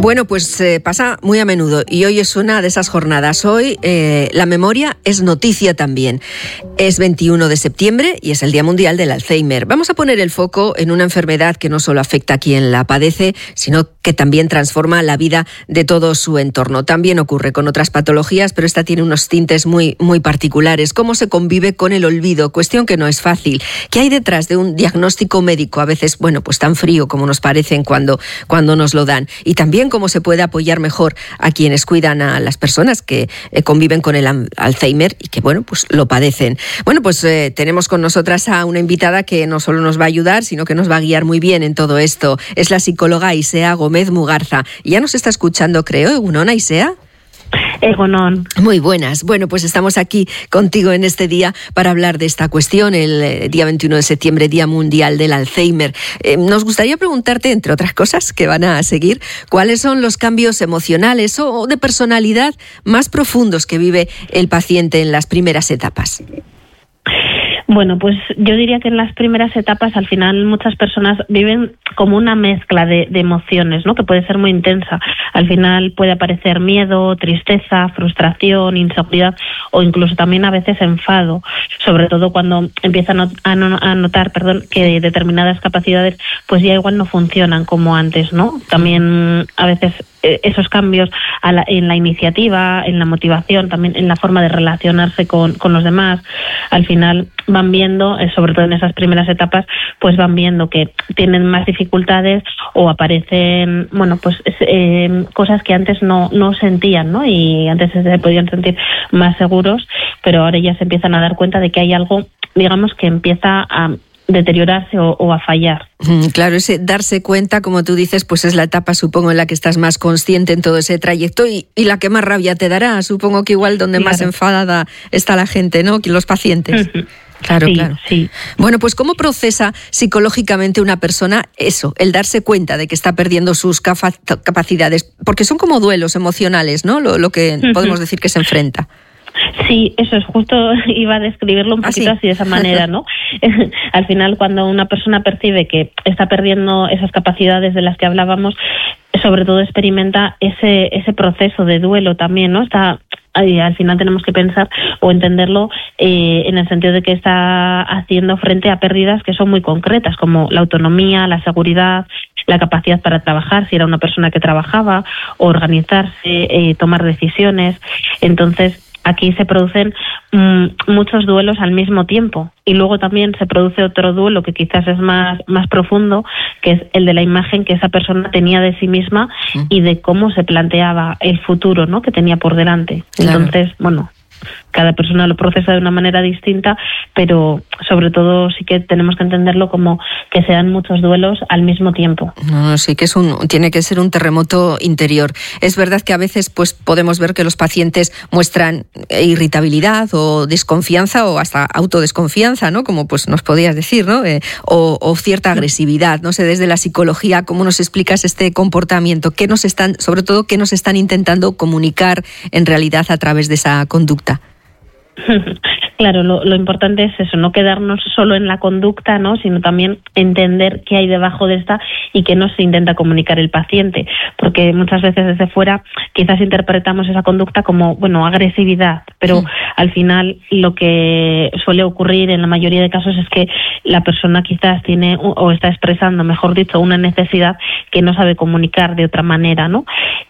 Bueno, pues pasa muy a menudo y hoy es una de esas jornadas. Hoy la memoria es noticia también. Es 21 de septiembre y es el Día Mundial del Alzheimer. Vamos a poner el foco en una enfermedad que no solo afecta a quien la padece, sino que también transforma la vida de todo su entorno. También ocurre con otras patologías, pero esta tiene unos tintes muy particulares. ¿Cómo se convive con el olvido? Cuestión que no es fácil. ¿Qué hay detrás de un diagnóstico médico? A veces, pues tan frío como nos parecen cuando nos lo dan. Y también cómo se puede apoyar mejor a quienes cuidan a las personas que conviven con el Alzheimer y que, pues lo padecen. Tenemos con nosotras a una invitada que no solo nos va a ayudar, sino que nos va a guiar muy bien en todo esto. Es la psicóloga Aisea Gómez Mugarza. Ya nos está escuchando, creo. ¿Egunon, Aisea? Egunon. Muy buenas. Pues estamos aquí contigo en este día para hablar de esta cuestión, el día 21 de septiembre, Día Mundial del Alzheimer. Nos gustaría preguntarte, entre otras cosas que van a seguir, ¿cuáles son los cambios emocionales o de personalidad más profundos que vive el paciente en las primeras etapas? Bueno, pues yo diría que en las primeras etapas al final muchas personas viven como una mezcla de emociones, ¿no? Que puede ser muy intensa. Al final puede aparecer miedo, tristeza, frustración, inseguridad o incluso también a veces enfado, sobre todo cuando empiezan a notar que determinadas capacidades pues ya igual no funcionan como antes, ¿no? También a veces esos cambios en la iniciativa, en la motivación, también en la forma de relacionarse con los demás, al final van viendo, sobre todo en esas primeras etapas, pues van viendo que tienen más dificultades o aparecen, cosas que antes no sentían, ¿no? Y antes se podían sentir más seguros, pero ahora ya se empiezan a dar cuenta de que hay algo, digamos, que empieza a deteriorarse o a fallar. Claro, ese darse cuenta, como tú dices, pues es la etapa, supongo, en la que estás más consciente en todo ese trayecto y la que más rabia te dará. Supongo que igual donde más enfadada está la gente, ¿no? Los pacientes. Claro, sí, claro. Sí. Pues ¿cómo procesa psicológicamente una persona eso, el darse cuenta de que está perdiendo sus capacidades? Porque son como duelos emocionales, ¿no? Lo que podemos decir que se enfrenta. Sí, eso es justo, iba a describirlo un poquito así de esa manera, ¿no? Al final, cuando una persona percibe que está perdiendo esas capacidades de las que hablábamos, sobre todo experimenta ese proceso de duelo también, ¿no? Al final tenemos que pensar o entenderlo en el sentido de que está haciendo frente a pérdidas que son muy concretas, como la autonomía, la seguridad, la capacidad para trabajar, si era una persona que trabajaba, organizarse, tomar decisiones. Entonces, aquí se producen muchos duelos al mismo tiempo y luego también se produce otro duelo que quizás es más profundo, que es el de la imagen que esa persona tenía de sí misma y de cómo se planteaba el futuro, ¿no? Que tenía por delante. Claro. Entonces, cada persona lo procesa de una manera distinta, pero sobre todo sí que tenemos que entenderlo como que se dan muchos duelos al mismo tiempo. No, sí que tiene que ser un terremoto interior. Es verdad que a veces pues podemos ver que los pacientes muestran irritabilidad o desconfianza o hasta autodesconfianza, ¿no? Como pues nos podías decir, ¿no? O cierta agresividad. No sé, desde la psicología, ¿cómo nos explicas este comportamiento? ¿Qué nos están intentando comunicar en realidad a través de esa conducta? Claro, lo importante es eso, no quedarnos solo en la conducta, ¿no? Sino también entender qué hay debajo de esta y qué nos intenta comunicar el paciente, porque muchas veces desde fuera quizás interpretamos esa conducta como, agresividad, pero al final lo que suele ocurrir en la mayoría de casos es que la persona quizás tiene o está expresando, mejor dicho, una necesidad que no sabe comunicar de otra manera, ¿no?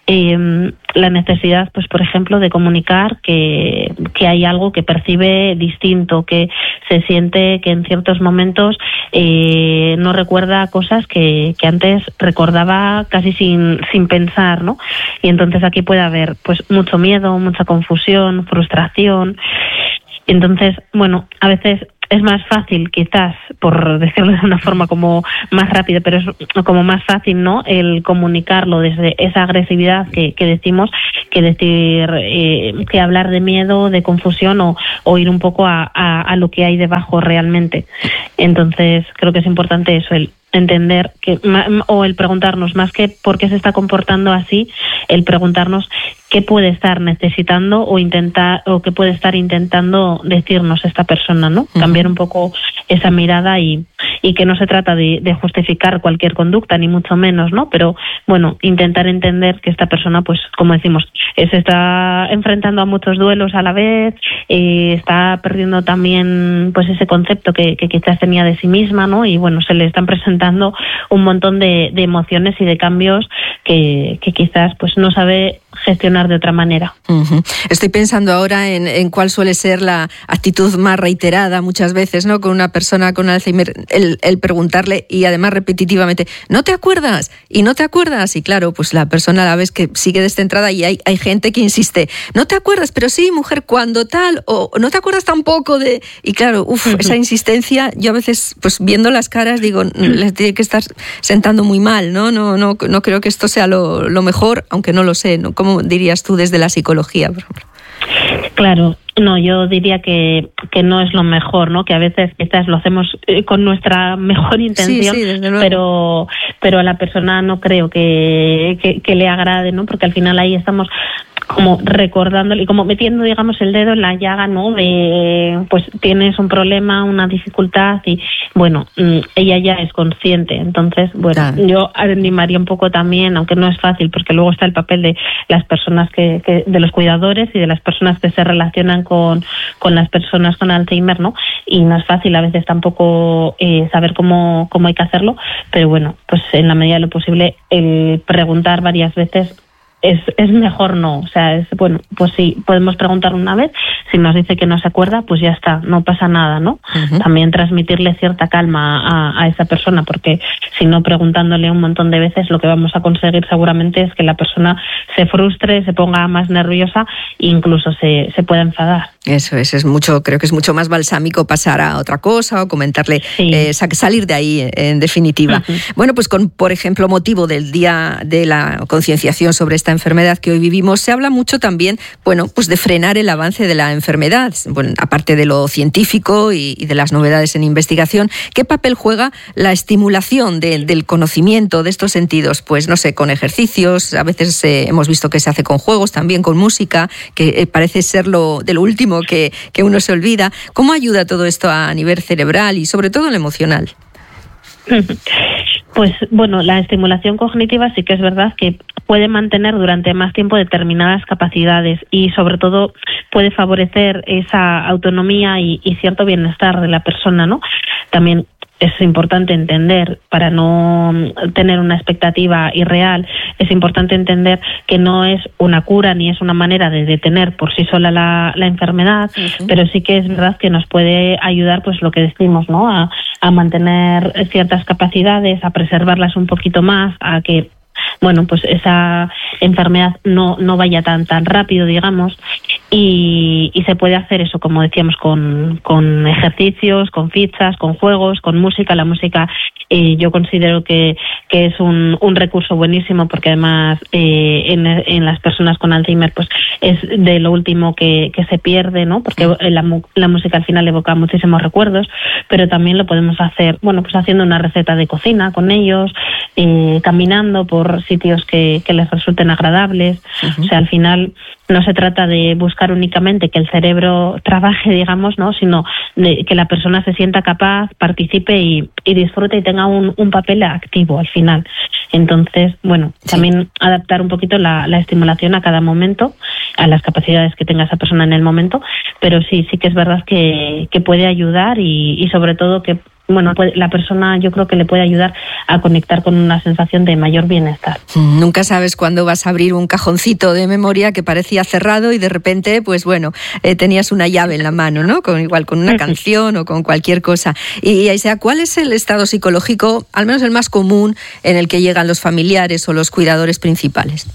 La necesidad, pues por ejemplo, de comunicar que hay algo que percibe distinto, que se siente que en ciertos momentos no recuerda cosas que antes recordaba casi sin pensar, ¿no? Y entonces aquí puede haber pues mucho miedo, mucha confusión, frustración. Entonces, a veces es más fácil, quizás, por decirlo de una forma como más rápida, pero es como más fácil, ¿no?, el comunicarlo desde esa agresividad que decimos, que decir, que hablar de miedo, de confusión o ir un poco a lo que hay debajo realmente. Entonces, creo que es importante eso, el entender que, o el preguntarnos, más que por qué se está comportando así, el preguntarnos qué puede estar necesitando o qué puede estar intentando decirnos esta persona, ¿no? Cambiar un poco esa mirada y que no se trata de justificar cualquier conducta, ni mucho menos, ¿no? Pero, bueno, intentar entender que esta persona, pues, como decimos, se está enfrentando a muchos duelos a la vez, está perdiendo también, pues, ese concepto que quizás tenía de sí misma, ¿no? Y, bueno, se le están presentando un montón de emociones y de cambios que quizás, pues, no sabe gestionar de otra manera. Estoy pensando ahora en cuál suele ser la actitud más reiterada muchas veces, ¿no? Con una persona con Alzheimer, el preguntarle y además repetitivamente, ¿no te acuerdas? Y no te acuerdas. Y claro, pues la persona a la vez que sigue descentrada y hay gente que insiste, ¿no te acuerdas? Pero sí, mujer, cuando tal, o no te acuerdas tampoco de... Y claro, esa insistencia, yo a veces, pues viendo las caras, digo, les tiene que estar sentando muy mal, ¿no? No creo que esto sea lo mejor, aunque no lo sé, ¿no? ¿Cómo dirías tú desde la psicología, por ejemplo? Claro, no, yo diría que no es lo mejor, ¿no? Que a veces quizás lo hacemos con nuestra mejor intención, sí, desde luego. pero a la persona no creo que le agrade, ¿no? Porque al final ahí estamos como recordándole y como metiendo, digamos, el dedo en la llaga, ¿no? De, pues tienes un problema, una dificultad y, bueno, ella ya es consciente. Entonces, bueno, claro, yo animaría un poco también, aunque no es fácil, porque luego está el papel de las personas de los cuidadores y de las personas que se relacionan con las personas con Alzheimer, ¿no? Y no es fácil a veces tampoco saber cómo hay que hacerlo, pero bueno, pues en la medida de lo posible el preguntar varias veces es mejor no, o sea, bueno, pues sí, podemos preguntar una vez, si nos dice que no se acuerda, pues ya está, no pasa nada, ¿no? También transmitirle cierta calma a esa persona, porque si no, preguntándole un montón de veces, lo que vamos a conseguir seguramente es que la persona se frustre, se ponga más nerviosa e incluso se pueda enfadar. Eso es mucho, creo que es mucho más balsámico pasar a otra cosa o comentarle, salir de ahí, en definitiva. Bueno, pues por ejemplo, motivo del Día de la Concienciación sobre esta enfermedad que hoy vivimos, se habla mucho también, bueno, pues de frenar el avance de la enfermedad. Bueno, aparte de lo científico y de las novedades en investigación, ¿qué papel juega la estimulación del conocimiento de estos sentidos? Pues no sé, con ejercicios, a veces hemos visto que se hace con juegos, también con música, que parece ser de lo último que uno se olvida. ¿Cómo ayuda todo esto a nivel cerebral y sobre todo en lo emocional? Pues bueno, la estimulación cognitiva sí que es verdad que puede mantener durante más tiempo determinadas capacidades y sobre todo puede favorecer esa autonomía y cierto bienestar de la persona, ¿no? También es importante entender, para no tener una expectativa irreal, es importante entender que no es una cura ni es una manera de detener por sí sola la enfermedad, pero sí que es verdad que nos puede ayudar, pues lo que decimos, ¿no? A mantener ciertas capacidades, a preservarlas un poquito más, a que, bueno, pues esa enfermedad no vaya tan rápido, digamos, y se puede hacer eso, como decíamos, con ejercicios, con fichas, con juegos, con música. La música yo considero que es un recurso buenísimo, porque además en las personas con Alzheimer pues es de lo último que se pierde, ¿no? Porque la música al final evoca muchísimos recuerdos, pero también lo podemos hacer, bueno, pues haciendo una receta de cocina con ellos, caminando por sitios que les resulten agradables. O sea, al final no se trata de buscar únicamente que el cerebro trabaje, digamos, ¿no? Sino de que la persona se sienta capaz, participe y disfrute y tenga un papel activo al final. Entonces, bueno, también adaptar un poquito la estimulación a cada momento, a las capacidades que tenga esa persona en el momento, pero sí que es verdad que puede ayudar y sobre todo que, bueno, la persona yo creo que le puede ayudar a conectar con una sensación de mayor bienestar. Nunca sabes cuándo vas a abrir un cajoncito de memoria que parecía cerrado y de repente, pues bueno, tenías una llave en la mano, ¿no? Igual con una canción o con cualquier cosa. Y Aisea, ¿cuál es el estado psicológico, al menos el más común, en el que llegan los familiares o los cuidadores principales?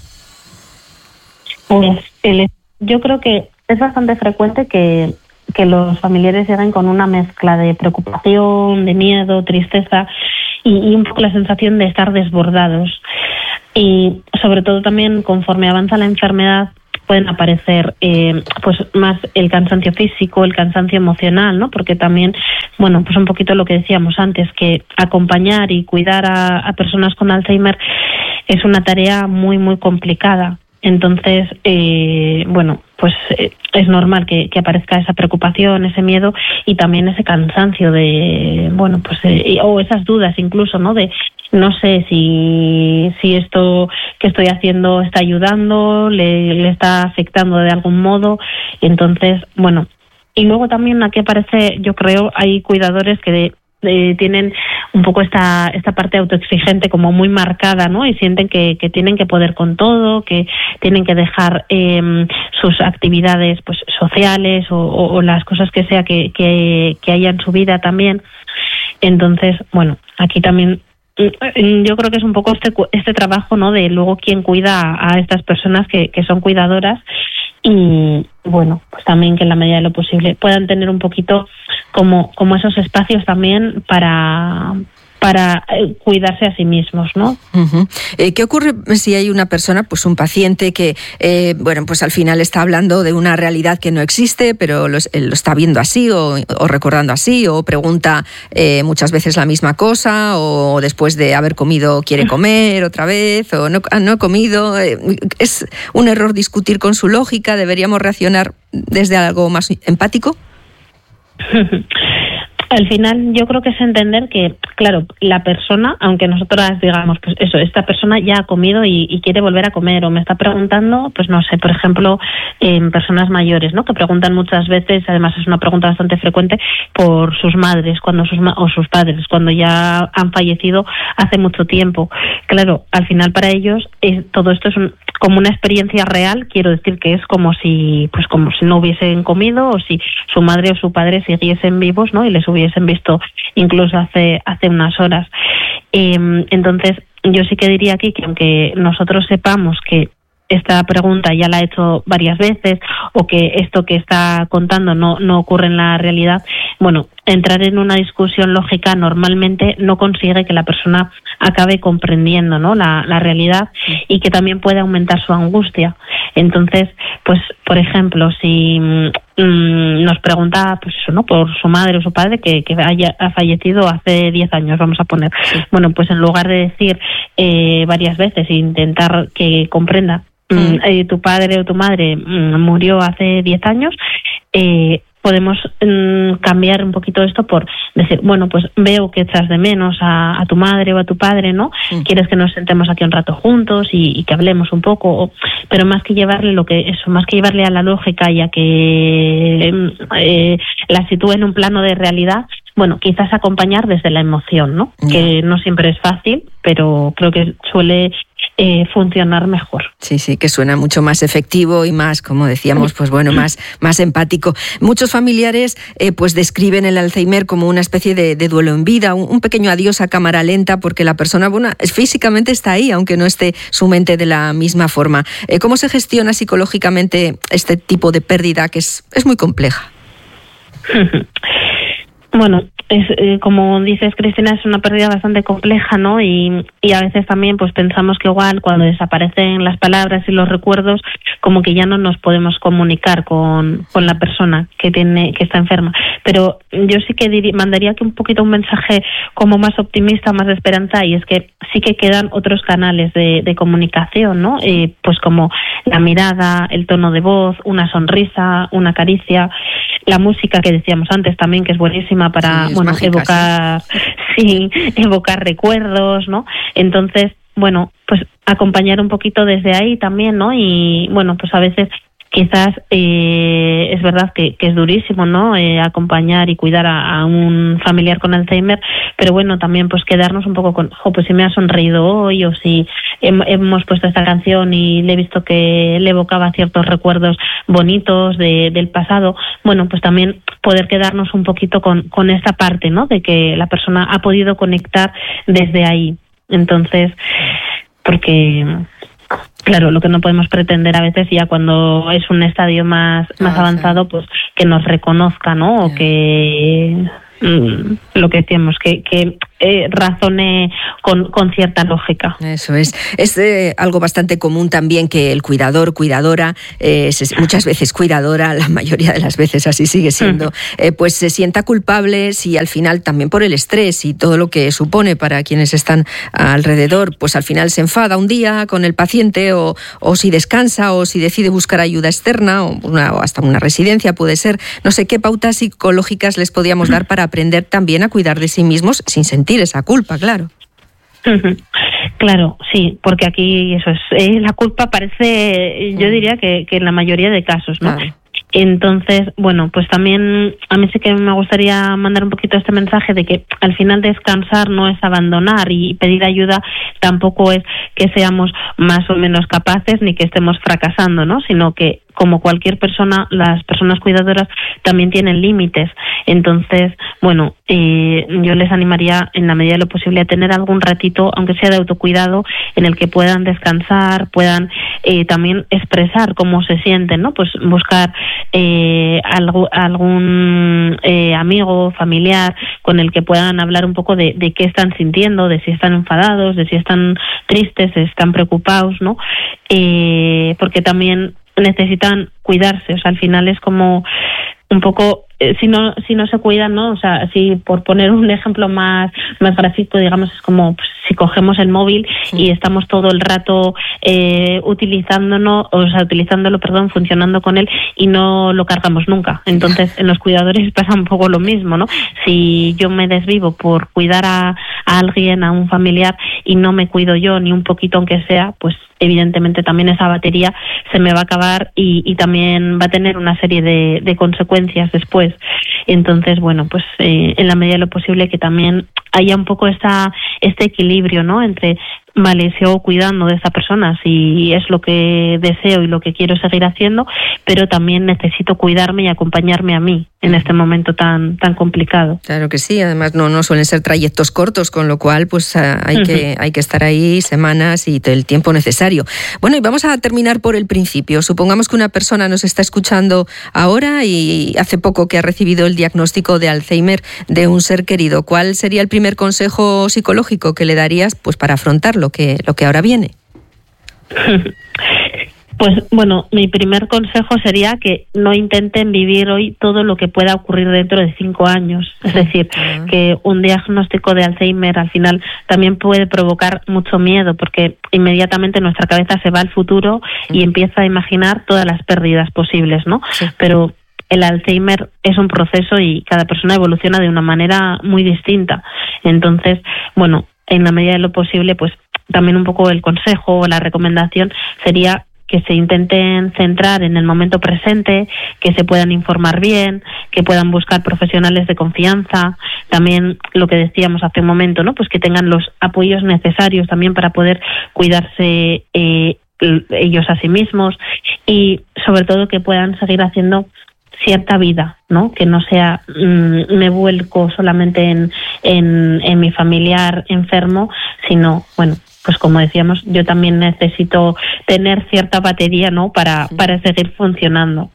Pues yo creo que es bastante frecuente que los familiares lleguen con una mezcla de preocupación, de miedo, tristeza y un poco la sensación de estar desbordados. Y sobre todo también conforme avanza la enfermedad pueden aparecer pues más el cansancio físico, el cansancio emocional, ¿no? Porque también, bueno, pues un poquito lo que decíamos antes, que acompañar y cuidar a personas con Alzheimer es una tarea muy, muy complicada. Entonces, bueno, pues es normal que aparezca esa preocupación, ese miedo y también ese cansancio de, bueno, pues o esas dudas incluso, ¿no? De no sé si esto que estoy haciendo está ayudando, le está afectando de algún modo. Entonces, bueno, y luego también aquí aparece, yo creo, hay cuidadores que tienen un poco esta parte autoexigente como muy marcada, ¿no? Y sienten que tienen que poder con todo, que tienen que dejar sus actividades pues sociales o las cosas que sea que haya en su vida también. Entonces, bueno, aquí también yo creo que es un poco este trabajo, ¿no? De luego quién cuida a estas personas que son cuidadoras y bueno, pues también que en la medida de lo posible puedan tener un poquito como esos espacios también para cuidarse a sí mismos, ¿no? Uh-huh. ¿Qué ocurre si hay una persona, pues un paciente que, bueno, pues al final está hablando de una realidad que no existe, pero lo está viendo así o recordando así, o pregunta muchas veces la misma cosa, o después de haber comido quiere comer otra vez, o no he comido? ¿Es un error discutir con su lógica? ¿Deberíamos reaccionar desde algo más empático? Al final yo creo que es entender que, claro, la persona, aunque nosotras digamos, pues eso, esta persona ya ha comido y quiere volver a comer, o me está preguntando, pues no sé, por ejemplo, en personas mayores, ¿no? Que preguntan muchas veces, además es una pregunta bastante frecuente, por sus madres o sus padres, cuando ya han fallecido hace mucho tiempo. Claro, al final para ellos todo esto es como una experiencia real, quiero decir que es como si no hubiesen comido o si su madre o su padre siguiesen vivos, ¿no? Y les hubiesen visto incluso hace unas horas. Entonces, yo sí que diría aquí que aunque nosotros sepamos que esta pregunta ya la ha hecho varias veces o que esto que está contando no ocurre en la realidad, bueno, entrar en una discusión lógica normalmente no consigue que la persona acabe comprendiendo, ¿no? la realidad y que también puede aumentar su angustia. Entonces, pues, por ejemplo, si nos pregunta, pues eso, ¿no? Por su madre o su padre que ha fallecido hace 10 años, vamos a poner. Sí. Bueno, pues en lugar de decir varias veces e intentar que comprenda tu padre o tu madre murió hace 10 años, podemos cambiar un poquito esto por decir, bueno, pues veo que echas de menos a tu madre o a tu padre, ¿no? Quieres que nos sentemos aquí un rato juntos y que hablemos un poco, pero más que llevarle a la lógica y a que la sitúe en un plano de realidad, bueno, quizás acompañar desde la emoción, ¿no? Que no siempre es fácil, pero creo que suele funcionar mejor. Sí, que suena mucho más efectivo y más, como decíamos, pues bueno, más empático. Muchos familiares pues describen el Alzheimer como una especie de duelo en vida, un pequeño adiós a cámara lenta, porque la persona, bueno, físicamente está ahí, aunque no esté su mente de la misma forma. ¿Cómo se gestiona psicológicamente este tipo de pérdida que es muy compleja? Bueno, como dices, Cristina, es una pérdida bastante compleja, ¿no? Y a veces también pues pensamos que igual cuando desaparecen las palabras y los recuerdos, como que ya no nos podemos comunicar con la persona que está enferma. Pero yo sí que mandaría aquí un poquito un mensaje como más optimista, más de esperanza, y es que sí que quedan otros canales de comunicación, ¿no? Pues como la mirada, el tono de voz, una sonrisa, una caricia, la música que decíamos antes también, que es buenísima para mágica, evocar recuerdos, ¿no? Entonces, bueno, pues acompañar un poquito desde ahí también, ¿no? Y bueno, pues a veces quizás es verdad que es durísimo, ¿no? Acompañar y cuidar a un familiar con Alzheimer, pero bueno, también pues quedarnos un poco con, pues si me ha sonreído hoy, o si hemos puesto esta canción y le he visto que le evocaba ciertos recuerdos bonitos del pasado, bueno, pues también poder quedarnos un poquito con esta parte, ¿no? De que la persona ha podido conectar desde ahí. Entonces, porque claro, lo que no podemos pretender a veces ya cuando es un estadio más avanzado, pues que nos reconozca, ¿no? O que lo que decíamos, que razone con cierta lógica. Eso es. Es algo bastante común también que el cuidador, cuidadora, muchas veces cuidadora, la mayoría de las veces así sigue siendo, pues se sienta culpable si al final, también por el estrés y todo lo que supone para quienes están alrededor, pues al final se enfada un día con el paciente o si descansa o si decide buscar ayuda externa o hasta una residencia puede ser. No sé qué pautas psicológicas les podíamos dar para aprender también a cuidar de sí mismos sin sentir esa culpa, claro. Claro, sí, porque aquí eso es, la culpa parece, yo diría que en la mayoría de casos, ¿no? Claro. Entonces, bueno, pues también a mí sí que me gustaría mandar un poquito este mensaje de que al final descansar no es abandonar y pedir ayuda tampoco es que seamos más o menos capaces ni que estemos fracasando, ¿no? Sino que como cualquier persona, las personas cuidadoras también tienen límites. Entonces, bueno, yo les animaría en la medida de lo posible a tener algún ratito, aunque sea de autocuidado, en el que puedan descansar, puedan también expresar cómo se sienten, ¿no? Pues buscar algún amigo, familiar, con el que puedan hablar un poco de qué están sintiendo, de si están enfadados, de si están tristes, si están preocupados, ¿no? Porque también necesitan cuidarse, o sea, al final es como un poco, si no se cuidan, ¿no? O sea, si por poner un ejemplo más gráfico, digamos, es como pues, si cogemos el móvil y estamos todo el rato utilizándolo, funcionando con él y no lo cargamos nunca. Entonces, en los cuidadores pasa un poco lo mismo, ¿no? Si yo me desvivo por cuidar a alguien, a un familiar, y no me cuido yo ni un poquito aunque sea, pues evidentemente también esa batería se me va a acabar y también va a tener una serie de consecuencias después. Entonces, bueno, pues en la medida de lo posible que también haya un poco este equilibrio, ¿no? Entre, vale, sigo cuidando de esa persona si es lo que deseo y lo que quiero seguir haciendo, pero también necesito cuidarme y acompañarme a mí en este momento tan complicado. Claro que sí, además no suelen ser trayectos cortos, con lo cual pues hay que estar ahí semanas y el tiempo necesario. Bueno, y vamos a terminar por el principio. Supongamos que una persona nos está escuchando ahora y hace poco que ha recibido el diagnóstico de Alzheimer de un ser querido. ¿Cuál sería el primer consejo psicológico que le darías pues para afrontar lo que ahora viene? Pues bueno, mi primer consejo sería que no intenten vivir hoy todo lo que pueda ocurrir dentro de 5 años. Es decir, que un diagnóstico de Alzheimer al final también puede provocar mucho miedo porque inmediatamente nuestra cabeza se va al futuro y empieza a imaginar todas las pérdidas posibles, ¿no? Sí. Pero el Alzheimer es un proceso y cada persona evoluciona de una manera muy distinta. Entonces, bueno, en la medida de lo posible, pues también un poco el consejo o la recomendación sería que se intenten centrar en el momento presente, que se puedan informar bien, que puedan buscar profesionales de confianza, también lo que decíamos hace un momento, ¿no? Pues que tengan los apoyos necesarios también para poder cuidarse ellos a sí mismos y sobre todo que puedan seguir haciendo cierta vida, ¿no? Que no sea me vuelco solamente en mi familiar enfermo, sino, bueno, pues como decíamos, yo también necesito tener cierta batería, ¿no? Para seguir funcionando.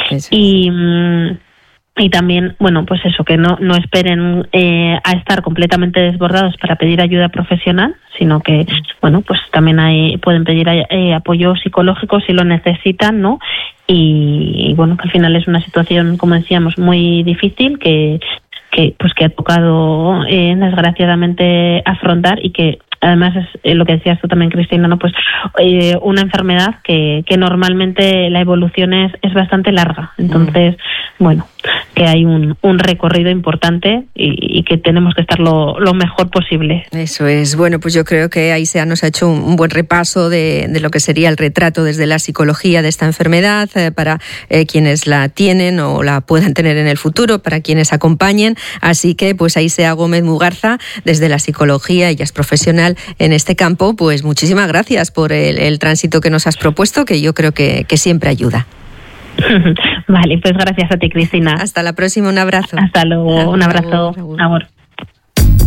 Y también, bueno, pues eso, que no esperen a estar completamente desbordados para pedir ayuda profesional, sino que, bueno, pues también pueden pedir apoyo psicológico si lo necesitan, ¿no? Y bueno, que al final es una situación, como decíamos, muy difícil que ha tocado desgraciadamente afrontar y que además es lo que decías tú también, Cristina, ¿no? Pues una enfermedad que normalmente la evolución es bastante larga. Entonces, bueno, que hay un recorrido importante y que tenemos que estar lo mejor posible. Eso es. Bueno, pues yo creo que Aisea nos ha hecho un buen repaso de lo que sería el retrato desde la psicología de esta enfermedad para quienes la tienen o la puedan tener en el futuro, para quienes acompañen. Así que, pues Aisea Gómez Mugarza, desde la psicología, ella es profesional en este campo, pues muchísimas gracias por el tránsito que nos has propuesto, que yo creo que siempre ayuda. Vale, pues gracias a ti, Cristina. Hasta la próxima, un abrazo. Hasta luego, un abrazo. Amor.